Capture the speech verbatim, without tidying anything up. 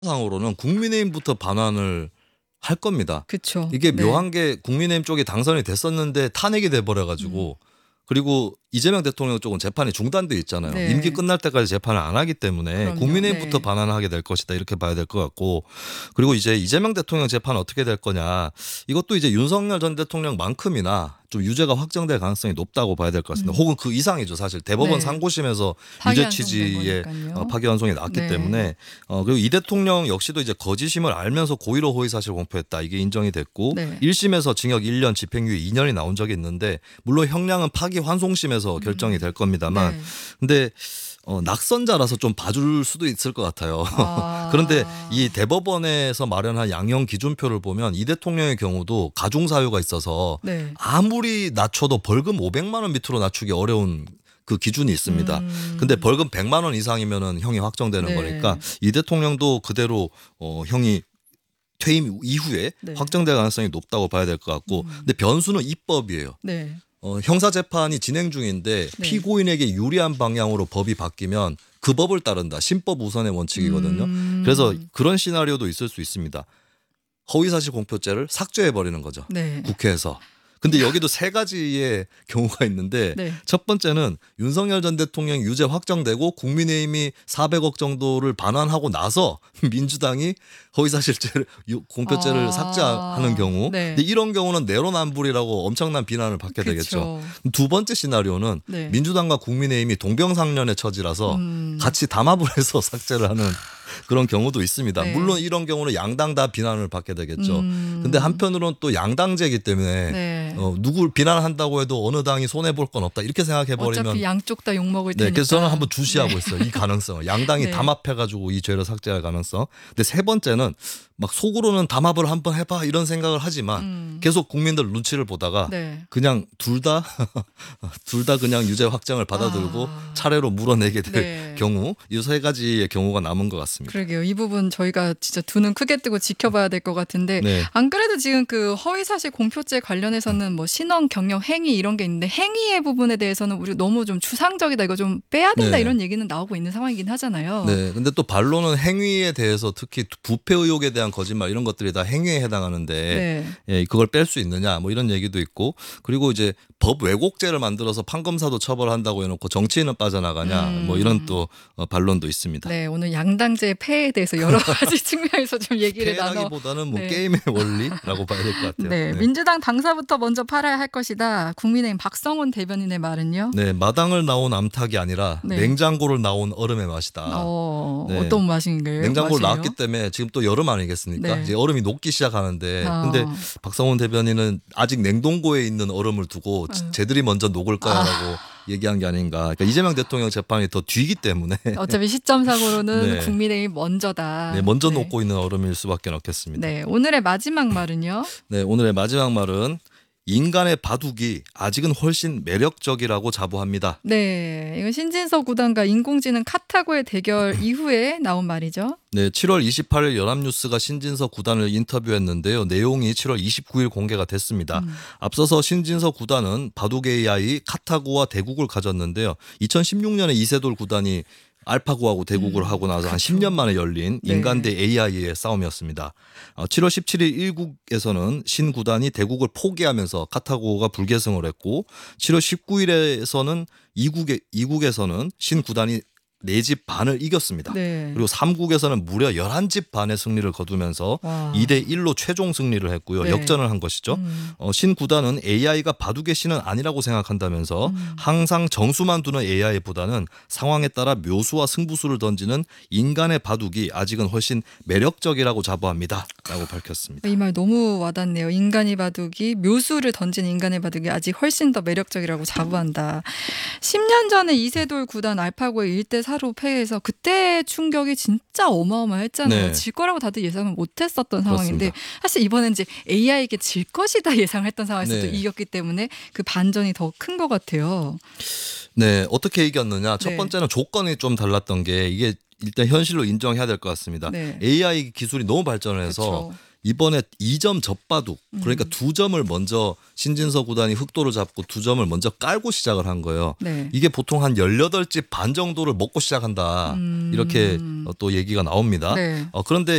상으로는 국민의힘부터 반환을 할 겁니다. 그쵸. 이게 네. 묘한 게 국민의힘 쪽이 당선이 됐었는데 탄핵이 돼버려 가지고 음. 그리고 이재명 대통령 쪽은 재판이 중단돼 있잖아요. 네. 임기 끝날 때까지 재판을 안 하기 때문에 그럼요. 국민의힘부터 네. 반환하게 될 것이다 이렇게 봐야 될 것 같고, 그리고 이제 이재명 대통령 재판 어떻게 될 거냐, 이것도 이제 윤석열 전 대통령만큼이나 좀 유죄가 확정될 가능성이 높다고 봐야 될 것 같습니다. 음. 혹은 그 이상이죠. 사실 대법원 네. 상고심에서 유죄 파기환송된 취지의 거니까요. 어, 파기환송이 나왔기 네. 때문에 어, 그리고 이 대통령 역시도 이제 거짓임을 알면서 고의로 허위사실 공표했다 이게 인정이 됐고, 네. 일 심에서 징역 일 년 집행유예 이 년이 나온 적이 있는데 물론 형량은 파기환송심에서 결정이 될 겁니다만 네. 근데 어, 낙선자라서 좀 봐줄 수도 있을 것 같아요. 아. 그런데 이 대법원에서 마련한 양형 기준표를 보면 이 대통령의 경우도 가중 사유가 있어서 네. 아무리 낮춰도 벌금 오백만 원 밑으로 낮추기 어려운 그 기준이 있습니다. 음. 근데 벌금 백만 원 이상이면은 형이 확정되는 네. 거니까 이 대통령도 그대로 어, 형이 퇴임 이후에 네. 확정될 가능성이 높다고 봐야 될 것 같고, 음. 근데 변수는 입법이에요. 네. 어, 형사재판이 진행 중인데 네. 피고인에게 유리한 방향으로 법이 바뀌면 그 법을 따른다. 신법 우선의 원칙이거든요. 음. 그래서 그런 시나리오도 있을 수 있습니다. 허위사실 공표죄를 삭제해버리는 거죠. 네. 국회에서. 근데 여기도 세 가지의 경우가 있는데 네. 첫 번째는 윤석열 전 대통령 유죄 확정되고 국민의힘이 사백억 정도를 반환하고 나서 민주당이 허위사실죄를 공표죄를 아. 삭제하는 경우. 네. 근데 이런 경우는 내로남불이라고 엄청난 비난을 받게 그쵸. 되겠죠. 두 번째 시나리오는 네. 민주당과 국민의힘이 동병상련의 처지라서 음. 같이 담합을 해서 삭제를 하는 그런 경우도 있습니다. 네. 물론 이런 경우는 양당 다 비난을 받게 되겠죠. 음. 근데 한편으로는 또 양당제이기 때문에 네. 어, 누굴 비난한다고 해도 어느 당이 손해 볼 건 없다 이렇게 생각해 버리면, 어차피 양쪽 다 욕먹을 네, 테니까. 그래서 저는 한번 주시하고 있어요. 이 가능성을 양당이 네. 담합해가지고 이 죄를 삭제할 가능성. 근데 세 번째는 막 속으로는 담합을 한번 해봐 이런 생각을 하지만 음. 계속 국민들 눈치를 보다가 네. 그냥 둘 다 둘 다 그냥 유죄 확정을 받아들고 아. 차례로 물어내게 될 네. 경우, 이 세 가지의 경우가 남은 것 같습니다. 그러게요. 이 부분 저희가 진짜 두 눈 크게 뜨고 지켜봐야 될 것 같은데, 네. 안 그래도 지금 그 허위사실 공표죄 관련해서는 뭐 신원 경영 행위 이런 게 있는데, 행위의 부분에 대해서는 우리 너무 좀 추상적이다, 이거 좀 빼야 된다, 네. 이런 얘기는 나오고 있는 상황이긴 하잖아요. 네, 근데 또 반론은 행위에 대해서 특히 부패 의혹에 대한 거짓말 이런 것들이 다 행위에 해당하는데 네. 예, 그걸 뺄 수 있느냐 뭐 이런 얘기도 있고, 그리고 이제 법 왜곡죄를 만들어서 판검사도 처벌한다고 해놓고 정치인은 빠져나가냐 음. 뭐 이런 또 어, 반론도 있습니다. 네, 오늘 양당제 폐해에 대해서 여러 가지 측면에서 좀 얘기를 나눠. 폐해라기보다는 뭐 네. 게임의 원리라고 봐야 될 것 같아요. 네, 네. 민주당 당사부터 먼저 팔아야 할 것이다. 국민의힘 박성훈 대변인의 말은요? 네, 마당을 나온 암탉이 아니라 네. 냉장고를 나온 얼음의 맛이다. 어, 네. 어떤 맛인가요? 냉장고를 맛이에요? 나왔기 때문에 지금 또 여름 아니겠습니까? 네. 이제 얼음이 녹기 시작하는데, 아. 근데 박성훈 대변인은 아직 냉동고에 있는 얼음을 두고 지- 아유. 쟤들이 먼저 녹을 거야라고 얘기한 게 아닌가. 그러니까 이재명 대통령 재판이 더 뒤기 때문에 어차피 시점상으로는 네. 국민의힘 먼저다. 네, 먼저 네. 녹고 있는 얼음일 수밖에 없겠습니다. 네. 네, 오늘의 마지막 말은요? 오늘의 마지막 말은 인간의 바둑이 아직은 훨씬 매력적이라고 자부합니다. 네, 이건 신진서 구단과 인공지능 카타고의 대결 이후에 나온 말이죠. 네, 칠월 이십팔일 연합뉴스가 신진서 구단을 인터뷰했는데요. 내용이 칠월 이십구일 공개가 됐습니다. 음. 앞서서 신진서 구단은 바둑 에이아이 카타고와 대국을 가졌는데요. 이천십육년에 이세돌 구단이 알파고하고 대국을 음, 하고 나서 한 그렇죠. 십 년 만에 열린 네. 인간 대 에이아이의 싸움이었습니다. 어, 칠월 십칠일 일국에서는 신 구단이 대국을 포기하면서 카타고가 불계승을 했고, 칠월 십구일에서는 이국에, 이국에서는 신 구단이 네 집 반을 이겼습니다. 네. 그리고 삼국에서는 무려 열한 집 반의 승리를 거두면서 와. 이 대 일로 최종 승리를 했고요. 네. 역전을 한 것이죠. 음. 어, 신 구단은 에이아이가 바둑의 신은 아니라고 생각한다면서 음. 항상 정수만 두는 에이아이보다는 상황에 따라 묘수와 승부수를 던지는 인간의 바둑이 아직은 훨씬 매력적이라고 자부합니다. 라고 밝혔습니다. 이 말 너무 와닿네요. 인간의 바둑이, 묘수를 던지는 인간의 바둑이 아직 훨씬 더 매력적이라고 자부한다. 십 년 전에 이세돌 구단 알파고의 일 대 사로 패해서 그때 충격이 진짜 어마어마했잖아요. 네. 질 거라고 다들 예상을 못했었던 상황인데, 그렇습니다. 사실 이번엔 이제 에이아이에게 질 것이다 예상했던 상황에서도 네. 이겼기 때문에 그 반전이 더 큰 것 같아요. 네, 어떻게 이겼느냐? 첫 네. 번째는 조건이 좀 달랐던 게, 이게 일단 현실로 인정해야 될 것 같습니다. 네. 에이아이 기술이 너무 발전을 해서 그렇죠. 이번에 이 점 젖바둑 그러니까 음. 두 점을 먼저 신진서 구단이 흑도를 잡고 두 점을 먼저 깔고 시작을 한 거예요. 네. 이게 보통 한 열여덟 집 반 정도를 먹고 시작한다. 음. 이렇게 또 얘기가 나옵니다. 네. 어, 그런데